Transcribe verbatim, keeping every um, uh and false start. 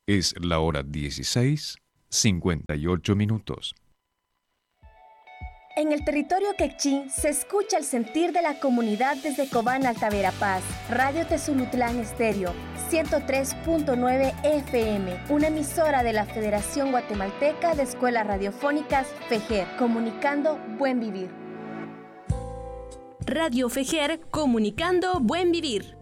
Es la hora dieciséis, cincuenta y ocho minutos. En el territorio quechí se escucha el sentir de la comunidad desde Cobán, Alta Verapaz. Radio Tezulutlán Estéreo, ciento tres punto nueve F M, una emisora de la Federación Guatemalteca de Escuelas Radiofónicas FEGER, comunicando buen vivir. Radio FEGER, comunicando buen vivir.